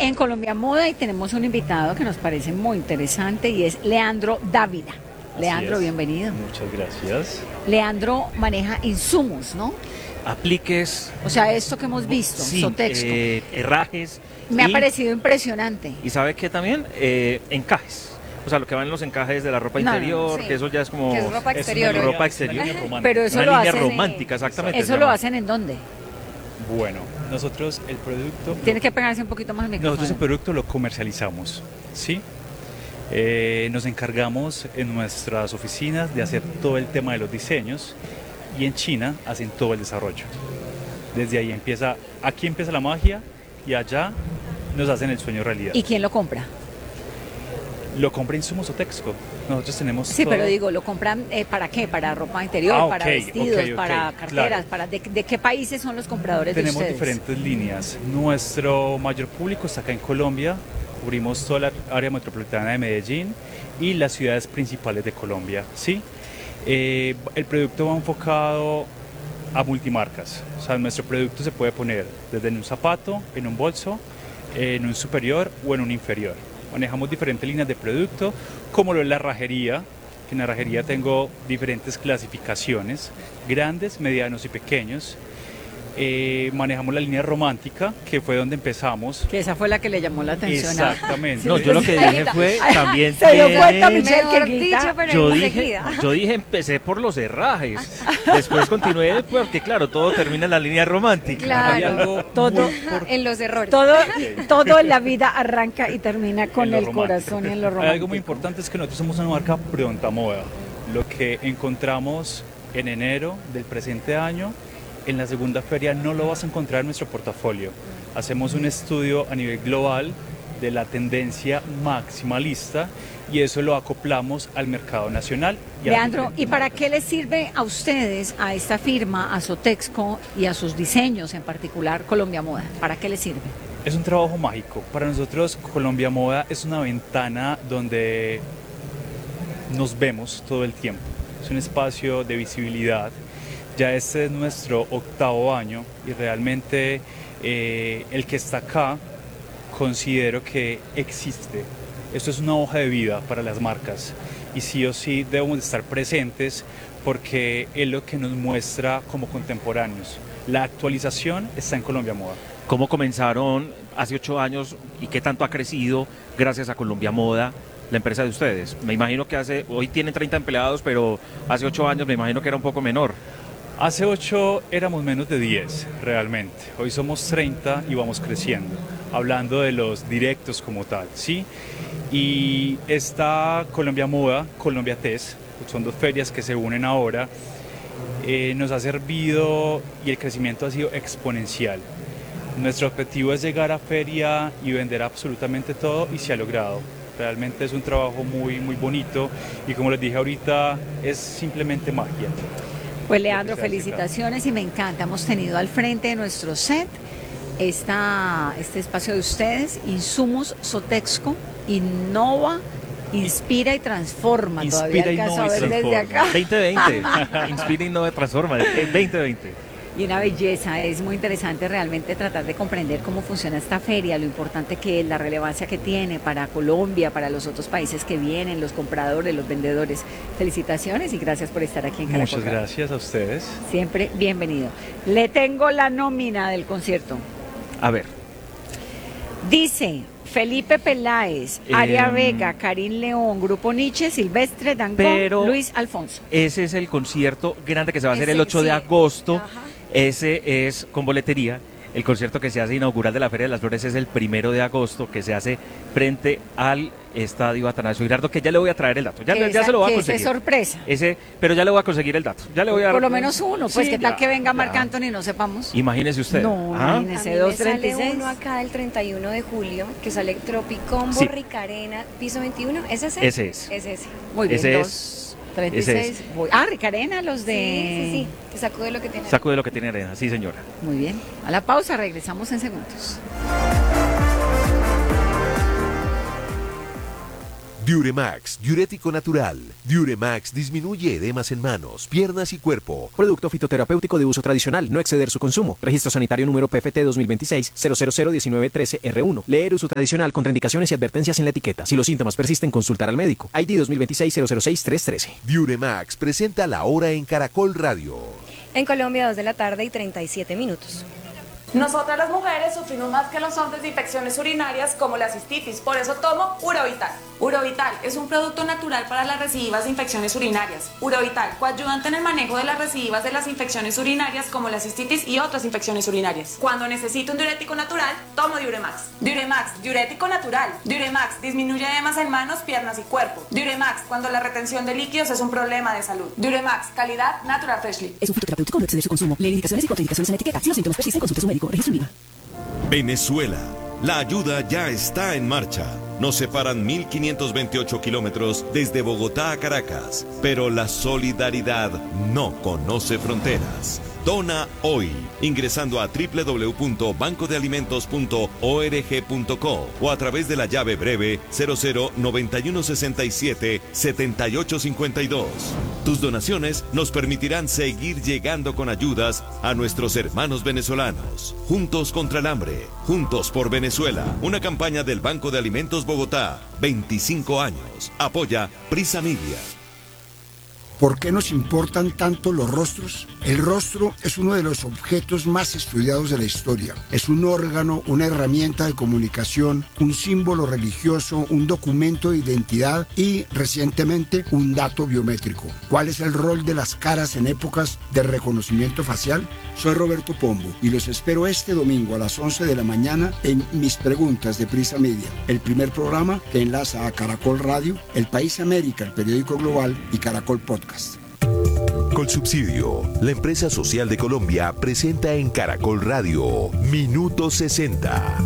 en Colombia Moda y tenemos un invitado que nos parece muy interesante y es Leandro Dávila. Leandro, bienvenido. Muchas gracias. Leandro maneja insumos, ¿no? Apliques. O sea, esto que hemos visto, sí, Sotexco. Herrajes. Me ha parecido impresionante. ¿Y sabe qué también? Encajes. O sea, lo que van en los encajes de la ropa interior, sí. que eso ya es como... Que es ropa exterior. Ropa exterior. Pero eso una lo línea hacen, romántica, exactamente. ¿Eso lo hacen en dónde? Bueno, nosotros el producto... Tiene que pegarse un poquito más el micrófono. Nosotros el producto lo comercializamos, ¿sí? Nos encargamos en nuestras oficinas de hacer todo el tema de los diseños y en China hacen todo el desarrollo. Desde ahí aquí empieza la magia y allá nos hacen el sueño realidad. ¿Y quién lo compra? Lo compra Insumos Sotexco. Nosotros tenemos Sí, todo... pero digo, ¿lo compran para qué? ¿Para ropa interior? ¿Para vestidos? ¿Para carteras? Claro. ¿De qué países son los compradores Tenemos de ustedes? diferentes líneas. Nuestro mayor público está acá en Colombia. Cubrimos toda la área metropolitana de Medellín y las ciudades principales de Colombia, ¿sí? El producto va enfocado a multimarcas. O sea, nuestro producto se puede poner desde en un zapato, en un bolso, en un superior o en un inferior. Manejamos diferentes líneas de producto, como lo es la herrajería, que en la herrajería tengo diferentes clasificaciones, grandes, medianos y pequeños. Manejamos la línea romántica, que fue donde empezamos. Que esa fue la que le llamó la atención. Exactamente. No, yo lo que dije fue también... Se dio cuenta, tiene- Michelle, Mejor que dicho, grita. pero yo dije, empecé por los herrajes. Después continué, porque claro, todo termina en la línea romántica. Hay Claro, algo Todo- muy importante. en los errores. Todo en la vida arranca y termina con En lo el romántico. corazón y en lo Hay romántico. algo muy importante, es que nosotros somos una marca pronta moda. Lo que encontramos en enero del presente año, en la segunda feria no lo vas a encontrar en nuestro portafolio. Hacemos un estudio a nivel global de la tendencia maximalista y eso lo acoplamos al mercado nacional. Y a Leandro, diferentes ¿y para marcas. qué les sirve a ustedes, a esta firma, a Sotexco y a sus diseños en particular Colombia Moda? ¿Para qué les sirve? Es un trabajo mágico. Para nosotros Colombia Moda es una ventana donde nos vemos todo el tiempo. Es un espacio de visibilidad. Ya este es nuestro 8º año y realmente el que está acá considero que existe. Esto es una hoja de vida para las marcas y sí o sí debemos de estar presentes porque es lo que nos muestra como contemporáneos. La actualización está en Colombia Moda. ¿Cómo comenzaron hace 8 años y qué tanto ha crecido gracias a Colombia Moda la empresa de ustedes? Me imagino que hoy tienen 30 empleados, pero hace 8 años me imagino que era un poco menor. Hace 8 éramos menos de 10 realmente, hoy somos 30 y vamos creciendo, hablando de los directos como tal, ¿sí? Y esta Colombia Moda, Colombia TES, son 2 ferias que se unen ahora, nos ha servido y el crecimiento ha sido exponencial. Nuestro objetivo es llegar a feria y vender absolutamente todo y se ha logrado. Realmente es un trabajo muy, muy bonito y como les dije ahorita, es simplemente magia. Pues Leandro, felicitaciones y me encanta. Hemos tenido al frente de nuestro set este espacio de ustedes, Insumos Sotexco, innova, inspira y transforma. Todavía Inspira, alcanzo innova a y ver desde transforma. acá. 2020. Inspira y no transforma. 2020. Y una belleza, es muy interesante realmente tratar de comprender cómo funciona esta feria, lo importante que es, la relevancia que tiene para Colombia, para los otros países que vienen, los compradores, los vendedores. Felicitaciones y gracias por estar aquí en Caracol. Muchas gracias a ustedes. Siempre bienvenido. Le tengo la nómina del concierto. A ver. Dice Felipe Peláez, Aria Vega, Karim León, Grupo Nietzsche, Silvestre Dangond, Pero- Luis Alfonso. Ese es el concierto grande que se va a hacer el Ese, 8 de sí. agosto. Ajá. Ese es con boletería. El concierto que se hace inaugural de la Feria de las Flores es el 1 de agosto, que se hace frente al Estadio Atanasio Girardot, que ya le voy a traer el dato. Ya se lo voy a Que conseguir. es sorpresa. Pero ya le voy a conseguir el dato. Ya le voy a Por lo menos uno, pues Sí, qué tal ya, que venga Marc ya. Anthony y no sepamos. Imagínese usted. No, ¿Ah? A mí imagínese, me sale 236. uno acá el 31 de julio que sale Tropicombo, Sí. Ricarena, piso 21. ¿Es ese? Ese es. Es ese. Muy bien, Ese 236. ese Ricarena, los de... Sí. Te sacude lo que tiene. Sacude lo que tiene arena, sí señora. Muy bien. A la pausa, regresamos en segundos. Diuremax, diurético natural. Diuremax disminuye edemas en manos, piernas y cuerpo. Producto fitoterapéutico de uso tradicional, no exceder su consumo. Registro sanitario número PFT 2026-0001913R1. Leer uso tradicional, contraindicaciones y advertencias en la etiqueta. Si los síntomas persisten, consultar al médico. ID 2026-006-313. Diuremax presenta la hora en Caracol Radio. En Colombia, 2 de la tarde y 37 minutos. Nosotras las mujeres sufrimos más que los hombres de infecciones urinarias como la cistitis, por eso tomo Urovital. Urovital es un producto natural para las recidivas de infecciones urinarias. Urovital, coayudante en el manejo de las recidivas de las infecciones urinarias como la cistitis y otras infecciones urinarias. Cuando necesito un diurético natural, tomo Diuremax. Diuremax, diurético natural. Diuremax, disminuye edemas en manos, piernas y cuerpo. Diuremax, cuando la retención de líquidos es un problema de salud. Diuremax, calidad Natural Freshly. Es un fitoterapéutico, no exceder su consumo. Lee indicaciones y contraindicaciones en la etiqueta. Si los síntomas persisten, consulte a su médico. Registro INVIMA. Venezuela. La ayuda ya está en marcha. Nos separan 1.528 kilómetros desde Bogotá a Caracas, pero la solidaridad no conoce fronteras. Dona hoy, ingresando a www.bancodealimentos.org.co o a través de la llave breve 0091677852. Tus donaciones nos permitirán seguir llegando con ayudas a nuestros hermanos venezolanos. Juntos contra el hambre, juntos por Venezuela. Una campaña del Banco de Alimentos Bogotá, 25 años. Apoya Prisa Media. ¿Por qué nos importan tanto los rostros? El rostro es uno de los objetos más estudiados de la historia. Es un órgano, una herramienta de comunicación, un símbolo religioso, un documento de identidad y, recientemente, un dato biométrico. ¿Cuál es el rol de las caras en épocas de reconocimiento facial? Soy Roberto Pombo y los espero este domingo a las 11 de la mañana en Mis Preguntas de Prisa Media, el primer programa que enlaza a Caracol Radio, El País América, el periódico global y Caracol Podcast. Colsubsidio, la empresa social de Colombia, presenta en Caracol Radio Minuto 60.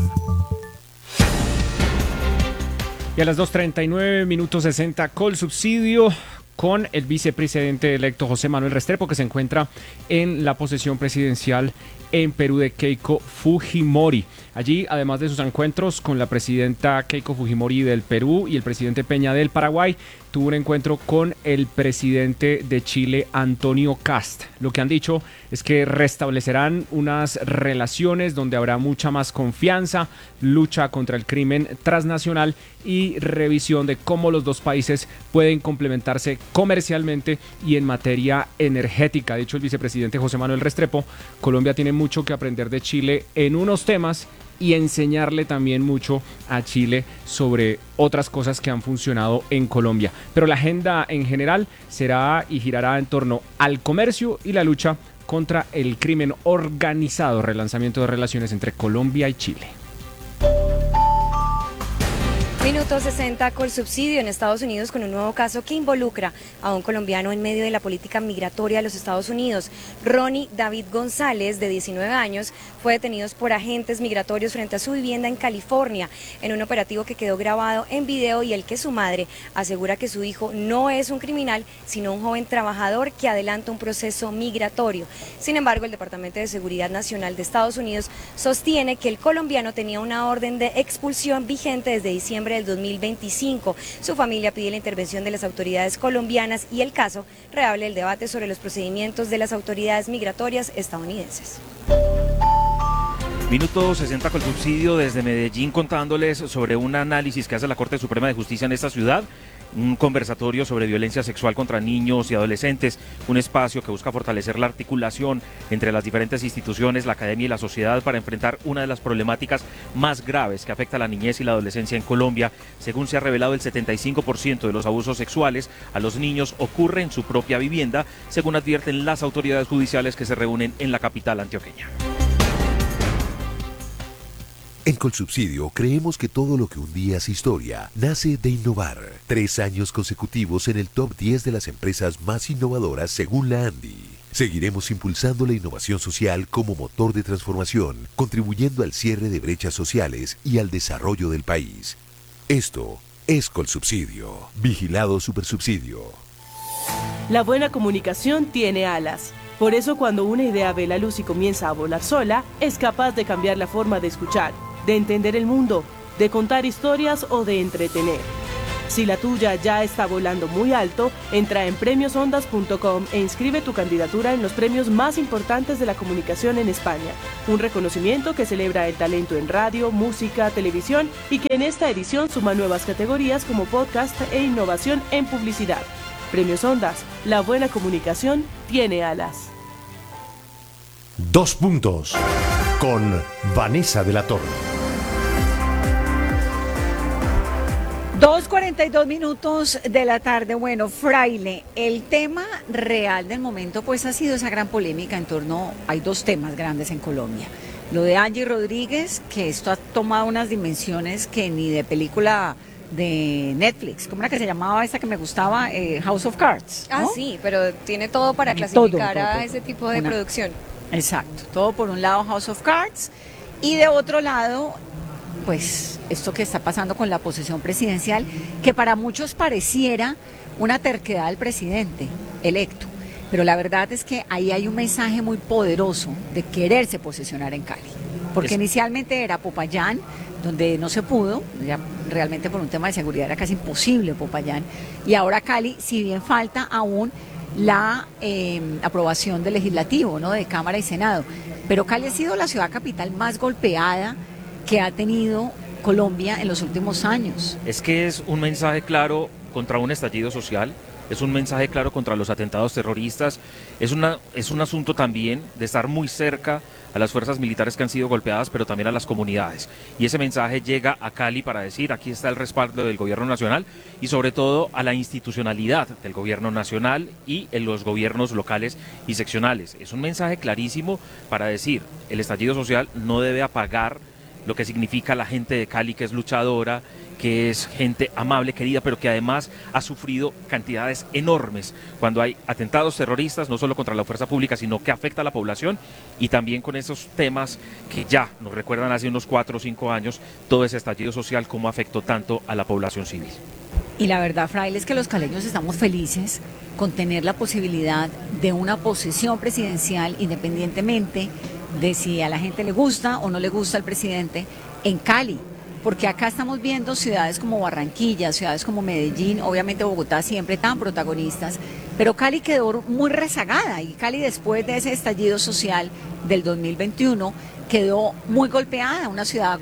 Y a las 2:39, minuto 60, Colsubsidio, con el vicepresidente electo José Manuel Restrepo, que se encuentra en la posesión presidencial en Perú de Keiko Fujimori. Allí, además de sus encuentros con la presidenta Keiko Fujimori del Perú y el presidente Peña del Paraguay, tuvo un encuentro con el presidente de Chile, Antonio Kast. Lo que han dicho es que restablecerán unas relaciones donde habrá mucha más confianza, lucha contra el crimen transnacional y revisión de cómo los dos países pueden complementarse comercialmente y en materia energética. De hecho, el vicepresidente José Manuel Restrepo, Colombia tiene mucho que aprender de Chile en unos temas y enseñarle también mucho a Chile sobre otras cosas que han funcionado en Colombia. Pero la agenda en general será y girará en torno al comercio y la lucha contra el crimen organizado, relanzamiento de relaciones entre Colombia y Chile. Minuto 60, Colsubsidio en Estados Unidos con un nuevo caso que involucra a un colombiano en medio de la política migratoria de los Estados Unidos. Ronnie David González, de 19 años, fue detenido por agentes migratorios frente a su vivienda en California en un operativo que quedó grabado en video y el que su madre asegura que su hijo no es un criminal, sino un joven trabajador que adelanta un proceso migratorio. Sin embargo, el Departamento de Seguridad Nacional de Estados Unidos sostiene que el colombiano tenía una orden de expulsión vigente desde diciembre del 2025. Su familia pide la intervención de las autoridades colombianas y el caso reabre el debate sobre los procedimientos de las autoridades migratorias estadounidenses. Minuto 60 con el subsidio desde Medellín, contándoles sobre un análisis que hace la Corte Suprema de Justicia en esta ciudad. Un conversatorio sobre violencia sexual contra niños y adolescentes, un espacio que busca fortalecer la articulación entre las diferentes instituciones, la academia y la sociedad para enfrentar una de las problemáticas más graves que afecta a la niñez y la adolescencia en Colombia. Según se ha revelado, el 75% de los abusos sexuales a los niños ocurre en su propia vivienda, según advierten las autoridades judiciales que se reúnen en la capital antioqueña. En Colsubsidio creemos que todo lo que un día es historia nace de innovar. 3 años consecutivos en el top 10 de las empresas más innovadoras según la ANDI. Seguiremos impulsando la innovación social como motor de transformación, contribuyendo al cierre de brechas sociales y al desarrollo del país. Esto es Colsubsidio. Vigilado Supersubsidio. La buena comunicación tiene alas. Por eso, cuando una idea ve la luz y comienza a volar sola, es capaz de cambiar la forma de escuchar, de entender el mundo, de contar historias o de entretener. Si la tuya ya está volando muy alto, entra en premiosondas.com e inscribe tu candidatura en los premios más importantes de la comunicación en España. Un reconocimiento que celebra el talento en radio, música, televisión y que en esta edición suma nuevas categorías como podcast e innovación en publicidad. Premios Ondas, la buena comunicación tiene alas. 2 puntos con Vanessa de la Torre. 2:42 de la tarde. Bueno, Fraile, el tema real del momento pues ha sido esa gran polémica en torno, hay 2 temas grandes en Colombia. Lo de Angie Rodríguez, que esto ha tomado unas dimensiones que ni de película de Netflix, ¿cómo era que se llamaba esta que me gustaba? House of Cards, ¿no? Sí, pero tiene todo para clasificar a ese tipo de producción. Exacto, todo por un lado House of Cards y de otro lado pues esto que está pasando con la posesión presidencial, que para muchos pareciera una terquedad del presidente electo, pero la verdad es que ahí hay un mensaje muy poderoso de quererse posesionar en Cali, porque inicialmente era Popayán, donde no se pudo, ya realmente por un tema de seguridad era casi imposible Popayán, y ahora Cali, si bien falta aún la aprobación del legislativo, ¿no?, de Cámara y Senado, pero Cali ha sido la ciudad capital más golpeada que ha tenido Colombia en los últimos años. Es que es un mensaje claro contra un estallido social, es un mensaje claro contra los atentados terroristas, es un asunto también de estar muy cerca a las fuerzas militares que han sido golpeadas, pero también a las comunidades. Y ese mensaje llega a Cali para decir, aquí está el respaldo del gobierno nacional y sobre todo a la institucionalidad del gobierno nacional y en los gobiernos locales y seccionales. Es un mensaje clarísimo para decir, el estallido social no debe apagar lo que significa la gente de Cali, que es luchadora, que es gente amable, querida, pero que además ha sufrido cantidades enormes cuando hay atentados terroristas, no solo contra la fuerza pública, sino que afecta a la población, y también con esos temas que ya nos recuerdan hace unos 4 o 5 años, todo ese estallido social, cómo afectó tanto a la población civil. Y la verdad, Fraile, es que los caleños estamos felices con tener la posibilidad de una posesión presidencial, independientemente de si a la gente le gusta o no le gusta el presidente, en Cali, porque acá estamos viendo ciudades como Barranquilla, ciudades como Medellín, obviamente Bogotá siempre tan protagonistas, pero Cali quedó muy rezagada, y Cali después de ese estallido social del 2021 quedó muy golpeada, una ciudad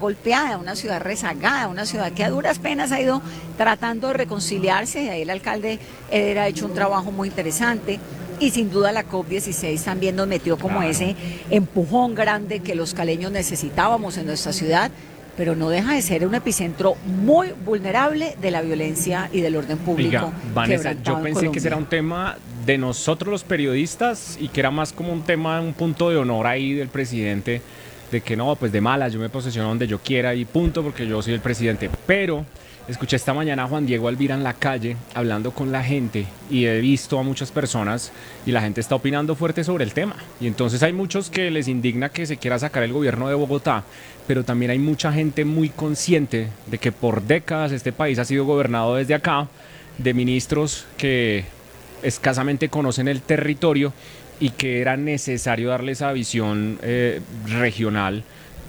rezagada, una ciudad que a duras penas ha ido tratando de reconciliarse, y ahí el alcalde Eder ha hecho un trabajo muy interesante. Y sin duda la COP16 también nos metió como ese empujón grande que los caleños necesitábamos en nuestra ciudad, pero no deja de ser un epicentro muy vulnerable de la violencia y del orden público. Oiga, Vanessa, yo pensé que ese era un tema de nosotros los periodistas y que era más como un tema, un punto de honor ahí del presidente, de que no, pues de malas, yo me posesiono donde yo quiera y punto, porque yo soy el presidente. Pero escuché esta mañana a Juan Diego Alvira en la calle hablando con la gente y he visto a muchas personas y la gente está opinando fuerte sobre el tema. Y entonces hay muchos que les indigna que se quiera sacar el gobierno de Bogotá, pero también hay mucha gente muy consciente de que por décadas este país ha sido gobernado desde acá, de ministros que escasamente conocen el territorio y que era necesario darle esa visión regional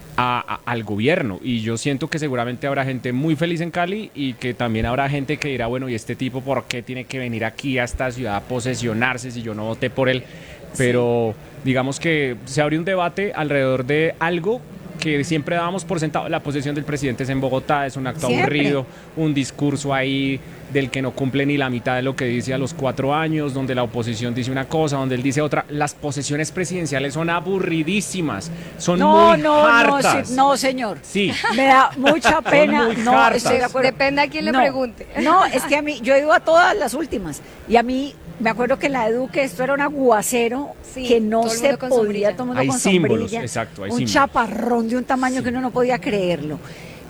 al gobierno, y yo siento que seguramente habrá gente muy feliz en Cali y que también habrá gente que dirá, bueno, ¿y este tipo por qué tiene que venir aquí a esta ciudad a posesionarse si yo no voté por él? Pero digamos que se abrió un debate alrededor de algo que siempre dábamos por sentado. La posesión del presidente es en Bogotá, es un acto aburrido, un discurso ahí del que no cumple ni la mitad de lo que dice a los 4 años, donde la oposición dice una cosa, donde él dice otra. Las posesiones presidenciales son aburridísimas, son muy hartas. No, señor. Sí. Me da mucha pena. No, estoy de acuerdo. Depende a quién le pregunte. No, es que a mí, yo he ido a todas las últimas, y a mí me acuerdo que en la Edu que esto era un aguacero, que no se podía, todo el mundo hay con símbolos, sombrilla, exacto, hay un símbolos. chaparrón de un tamaño que uno no podía creerlo.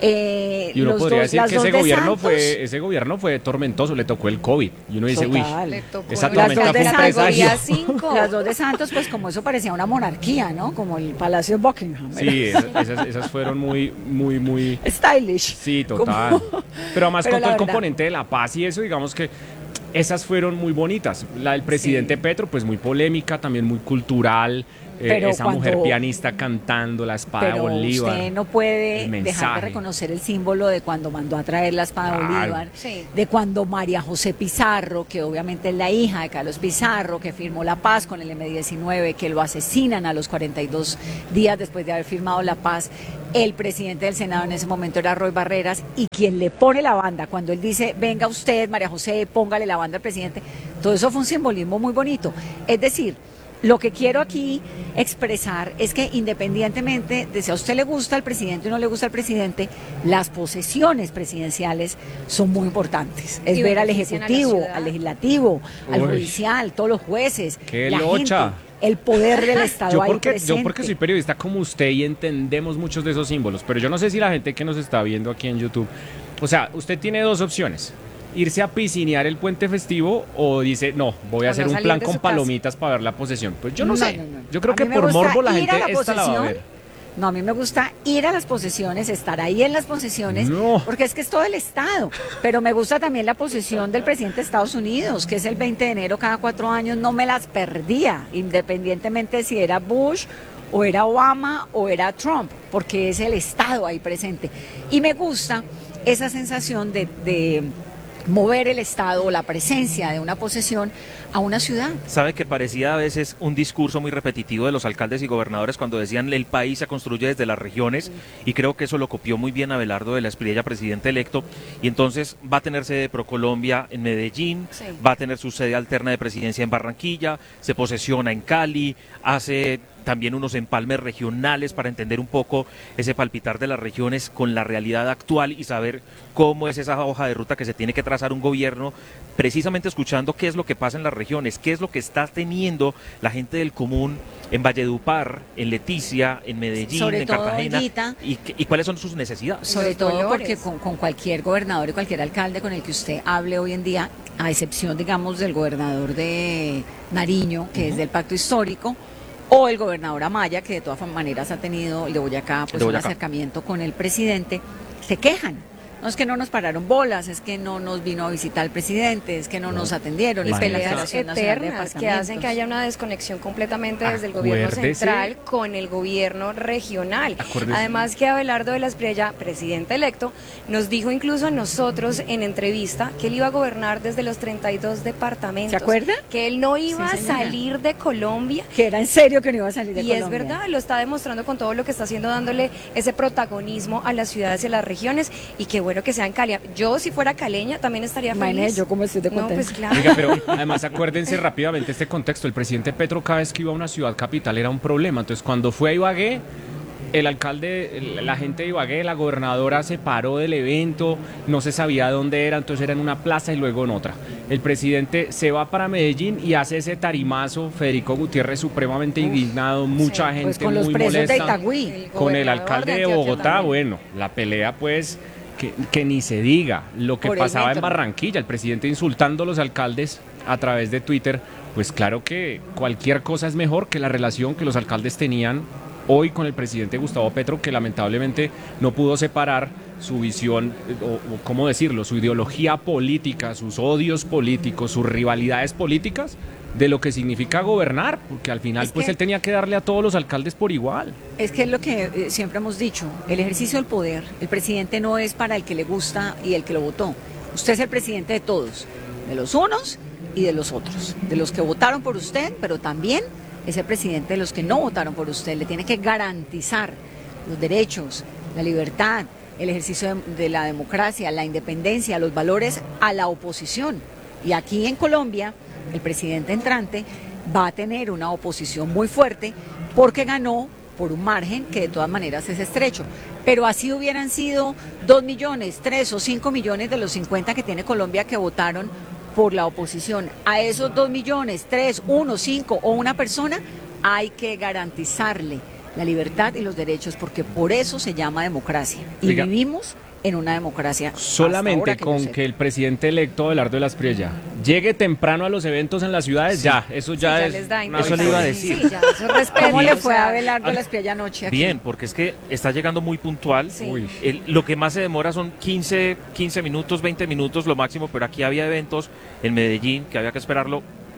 Y uno podría decir que ese gobierno fue tormentoso, le tocó el COVID, y uno dice, uy, esa tormenta fue un presagio. Las 2 de Santos, pues como eso parecía una monarquía, ¿no? Como el Palacio de Buckingham. Sí, esas fueron muy stylish. Sí, total. Pero además con todo el componente de la paz y eso, digamos que esas fueron muy bonitas. La del presidente Petro, pues muy polémica, también muy cultural, Pero esa mujer pianista cantando la espada de pero Bolívar. usted no puede el dejar de mensaje. reconocer el símbolo de cuando mandó a traer la espada de Claro. Bolívar, Sí. de cuando María José Pizarro, que obviamente es la hija de Carlos Pizarro, que firmó la paz con el M-19, que lo asesinan a los 42 días después de haber firmado la paz. El presidente del Senado en ese momento era Roy Barreras, y quien le pone la banda, cuando él dice, venga usted, María José, póngale la banda al presidente, todo eso fue un simbolismo muy bonito. Es decir, lo que quiero aquí expresar es que independientemente de si a usted le gusta el presidente o no le gusta el presidente, las posesiones presidenciales son muy importantes. Es Y ver al benefician a la Ejecutivo, ciudad. al Legislativo, al Uy. Judicial, todos los jueces, ¡Qué la locha! gente, el poder del Estado Yo ahí porque presente. soy periodista como usted y entendemos muchos de esos símbolos, pero yo no sé si la gente que nos está viendo aquí en YouTube, o sea, usted tiene dos opciones: irse a piscinear el puente festivo, o dice, no, voy a O hacer no un salir plan de con su casa. palomitas para ver la posesión. Pues yo no, No, sé. no, no. Yo creo A que mí me por gusta morbo la ir gente a la esta la va a posesión. ver. No, a mí me gusta ir a las posesiones, estar ahí en las posesiones, No. porque es que es todo el Estado. Pero me gusta también la posesión del presidente de Estados Unidos, que es el 20 de enero cada 4 años. No me las perdía, independientemente si era Bush o era Obama o era Trump, porque es el Estado ahí presente. Y me gusta esa sensación de mover el Estado o la presencia de una posesión a una ciudad. Sabe que parecía a veces un discurso muy repetitivo de los alcaldes y gobernadores cuando decían el país se construye desde las regiones, y creo que eso lo copió muy bien Abelardo de la Espriella, presidente electo, y entonces va a tener sede de ProColombia en Medellín, Sí. va a tener su sede alterna de presidencia en Barranquilla, se posesiona en Cali, hace también unos empalmes regionales para entender un poco ese palpitar de las regiones con la realidad actual y saber cómo es esa hoja de ruta que se tiene que trazar un gobierno, precisamente escuchando qué es lo que pasa en las regiones, qué es lo que está teniendo la gente del común en Valledupar, en Leticia, en Medellín, Sobre en todo, Cartagena, Guita, y cuáles son sus necesidades. sobre Los todo dolores. porque con cualquier gobernador y cualquier alcalde con el que usted hable hoy en día, a excepción, digamos, del gobernador de Nariño, que es del Pacto Histórico, o el gobernador Amaya, que de todas maneras ha tenido, el de Boyacá, pues De un Boyacá. acercamiento con el presidente, se quejan. No es que no nos pararon bolas, es que no nos vino a visitar el presidente, es que no nos atendieron, Y es que la peleas Instalación Nacional de eternas que hacen que Departamentos. haya una desconexión completamente desde el gobierno Acuérdese. central con el gobierno regional. Acuérdese. Además que Abelardo de la Espriella, presidente electo, nos dijo incluso a nosotros en entrevista que él iba a gobernar desde los 32 departamentos. ¿Se acuerda? Que él no iba Sí, a señora. salir de Colombia. Que era en serio que no iba a salir de Y Colombia. es verdad, lo está demostrando con todo lo que está haciendo, dándole ese protagonismo a las ciudades y a las regiones, y qué bueno que sea en Cali. Yo, si fuera caleña, también estaría Imagínese feliz. yo cómo estoy de No, contenta. pues claro. Oiga, pero además acuérdense rápidamente este contexto. El presidente Petro cada vez que iba a una ciudad capital era un problema. Entonces cuando fue a Ibagué, el alcalde, la gente de Ibagué, la gobernadora se paró del evento, no se sabía dónde era, entonces era en una plaza y luego en otra. El presidente se va para Medellín y hace ese tarimazo, Federico Gutiérrez supremamente indignado, mucha gente Pues con los muy presos de molesta. Itagüí. Con el gobernador alcalde de Antioquia Bogotá, también. bueno, la pelea pues que ni se diga. Lo que Por el pasaba en metro. Barranquilla, el presidente insultando a los alcaldes a través de Twitter, pues claro que cualquier cosa es mejor que la relación que los alcaldes tenían hoy con el presidente Gustavo Petro, que lamentablemente no pudo separar su visión, o cómo decirlo, su ideología política, sus odios políticos, sus rivalidades políticas, de lo que significa gobernar, porque al final Es pues que- él tenía que darle a todos los alcaldes por igual. Es que es lo que siempre hemos dicho, el ejercicio del poder, el presidente no es para el que le gusta y el que lo votó. Usted es el presidente de todos, de los unos y de los otros, de los que votaron por usted, pero también es el presidente de los que no votaron por usted. Le tiene que garantizar los derechos, la libertad, el ejercicio de la democracia, la independencia, los valores a la oposición. Y aquí en Colombia, el presidente entrante va a tener una oposición muy fuerte porque ganó por un margen que de todas maneras es estrecho. Pero así hubieran sido 2 millones, 3 o 5 millones de los 50 que tiene Colombia que votaron por la oposición. A esos 2 millones, 3, 1, 5 o una persona, hay que garantizarle la libertad y los derechos, porque por eso se llama democracia. Y Oiga. vivimos en una democracia. hasta Solamente ahora que yo con sepa. que el presidente electo Abelardo de la Espriella llegue temprano a los eventos en las ciudades, ya, eso ya Sí, es les da una Eso le iba a decir. Sí, ya, eso es respeto. ¿Cómo le o fue sea, a Abelardo la Espriella anoche aquí? Bien, porque es que está llegando muy puntual. Sí. Uy. Lo que más se demora son 15 minutos, 20 minutos lo máximo, pero aquí había eventos en Medellín que había que esperarlo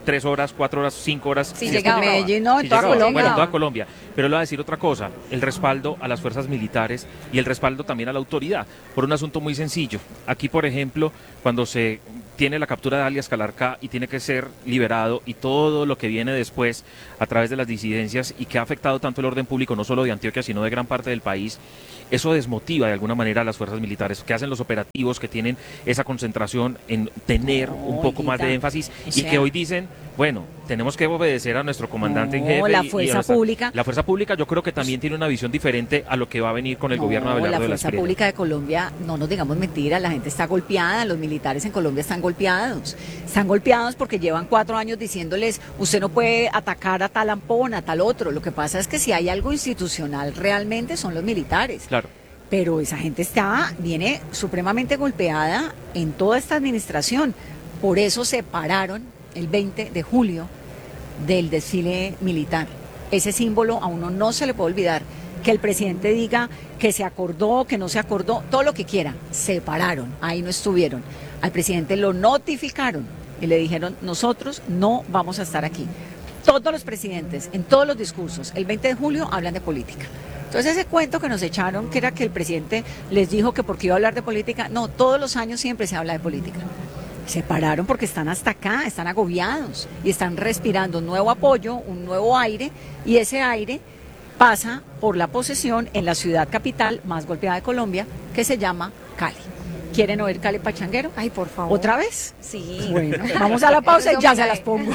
3 horas, 4 horas, 5 horas. Si llegaba a Medellín, no, en toda llegaba. Colombia. Bueno, en toda Colombia. Pero le voy a decir otra cosa, el respaldo a las fuerzas militares y el respaldo también a la autoridad, por un asunto muy sencillo. Aquí, por ejemplo, cuando se tiene la captura de alias Calarcá y tiene que ser liberado y todo lo que viene después a través de las disidencias y que ha afectado tanto el orden público, no solo de Antioquia, sino de gran parte del país, eso desmotiva de alguna manera a las fuerzas militares que hacen los operativos, que tienen esa concentración en tener un poco más de énfasis y que hoy dicen, bueno, tenemos que obedecer a nuestro comandante en jefe. La fuerza pública. La fuerza pública yo creo que también tiene una visión diferente a lo que va a venir con el gobierno de Abelardo de la Espriella. La fuerza pública de Colombia, no nos digamos mentiras, la gente está golpeada, los militares en Colombia están golpeados. Están golpeados porque llevan 4 años diciéndoles, usted no puede atacar a tal ampón, a tal otro. Lo que pasa es que si hay algo institucional realmente son los militares. Claro. Pero esa gente viene supremamente golpeada en toda esta administración. Por eso se pararon el 20 de julio del desfile militar. Ese símbolo a uno no se le puede olvidar. Que el presidente diga que se acordó, que no se acordó, todo lo que quiera. Se pararon, ahí no estuvieron. Al presidente lo notificaron y le dijeron, nosotros no vamos a estar aquí. Todos los presidentes, en todos los discursos, el 20 de julio hablan de política. Entonces ese cuento que nos echaron, que era que el presidente les dijo que porque iba a hablar de política, no, todos los años siempre se habla de política. Se pararon porque están hasta acá, están agobiados y están respirando un nuevo apoyo, un nuevo aire, y ese aire pasa por la posesión en la ciudad capital más golpeada de Colombia, que se llama Cali. ¿Quieren oír Cali Pachanguero? Ay, por favor. ¿Otra vez? Sí. Bueno, vamos a la pausa y ya se las pongo.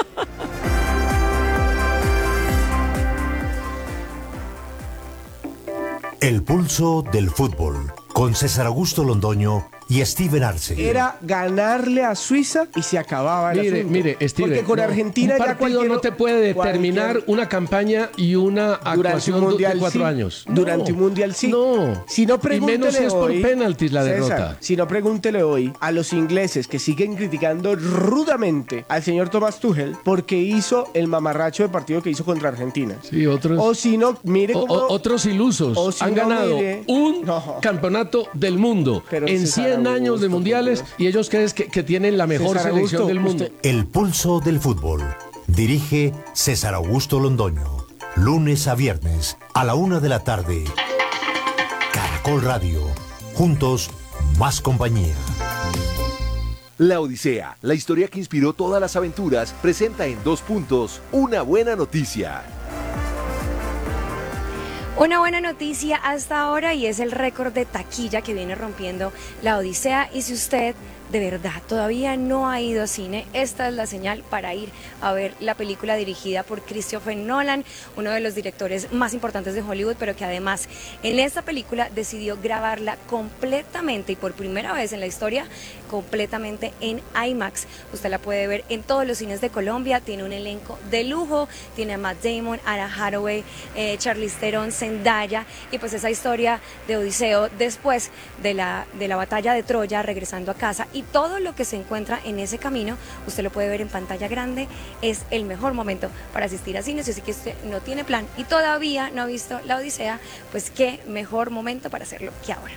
El pulso del fútbol, con César Augusto Londoño y Steven Arce. Era ganarle a Suiza y se acababa el asunto. Mire, Steven, porque con Argentina un partido no te puede determinar una campaña y una actuación de 4 años. Durante un mundial sí. No. Si no, pregúntele y menos si es por hoy, penaltis la César, derrota. Si no, pregúntele hoy a los ingleses que siguen criticando rudamente al señor Thomas Tuchel porque hizo el mamarracho de partido que hizo contra Argentina. Sí, otros. O si no, mire cómo... otros ilusos han ganado un campeonato del mundo en 100 años de mundiales y ellos creen que tienen la mejor selección del mundo. El pulso del fútbol. Dirige César Augusto Londoño. Lunes a viernes a la 1 de la tarde. Caracol Radio. Juntos, más compañía. La Odisea, la historia que inspiró todas las aventuras, presenta en 2 puntos una buena noticia. Una buena noticia hasta ahora y es el récord de taquilla que viene rompiendo La Odisea. Y si usted de verdad todavía no ha ido a cine, esta es la señal para ir a ver la película dirigida por Christopher Nolan, uno de los directores más importantes de Hollywood, pero que además en esta película decidió grabarla completamente y por primera vez en la historia completamente en IMAX. Usted la puede ver en todos los cines de Colombia, tiene un elenco de lujo, tiene a Matt Damon, Anna Hathaway, Charlize Theron, Zendaya, y pues esa historia de Odiseo después de la batalla de Troya, regresando a casa, y todo lo que se encuentra en ese camino, usted lo puede ver en pantalla grande. Es el mejor momento para asistir a cines, así que usted no tiene plan y todavía no ha visto La Odisea, pues qué mejor momento para hacerlo que ahora.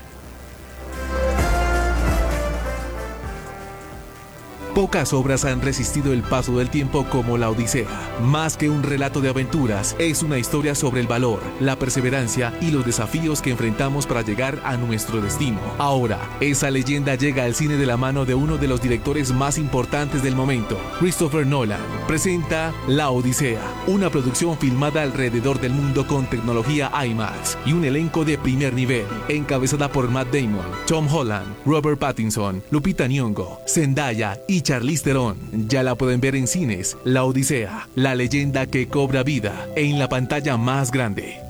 Pocas obras han resistido el paso del tiempo como La Odisea. Más que un relato de aventuras, es una historia sobre el valor, la perseverancia y los desafíos que enfrentamos para llegar a nuestro destino. Ahora, esa leyenda llega al cine de la mano de uno de los directores más importantes del momento. Christopher Nolan presenta La Odisea, una producción filmada alrededor del mundo con tecnología IMAX y un elenco de primer nivel, encabezada por Matt Damon, Tom Holland, Robert Pattinson, Lupita Nyong'o, Zendaya y Charlize Theron. Ya la pueden ver en cines. La Odisea, la leyenda que cobra vida en la pantalla más grande.